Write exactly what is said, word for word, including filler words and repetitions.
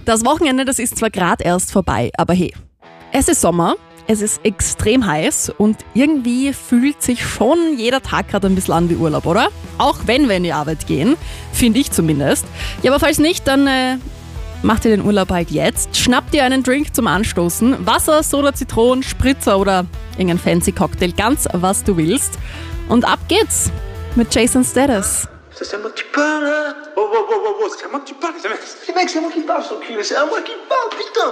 Das Wochenende, das ist zwar gerade erst vorbei, aber hey, es ist Sommer, es ist extrem heiß und irgendwie fühlt sich schon jeder Tag gerade ein bisschen an wie Urlaub, oder? Auch wenn wir in die Arbeit gehen, finde ich zumindest. Ja, aber falls nicht, dann äh, macht ihr den Urlaub halt jetzt. Schnappt ihr einen Drink zum Anstoßen, Wasser, Soda, Zitronen, Spritzer oder irgendein fancy Cocktail, ganz was du willst. Und ab geht's mit Jason Status. C'est moi qui parle. Oh, oh, oh, oh, c'est moi qui parle. Les mecs, c'est moi qui parle, ce cul. C'est à moi qui parle, putain.